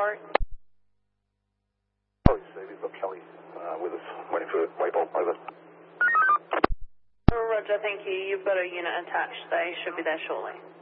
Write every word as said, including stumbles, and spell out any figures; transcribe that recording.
report. Oh, we've got Kelly uh, with us, waiting for Waybolt. Over. Roger, thank you. You've got a unit attached. They should be there shortly.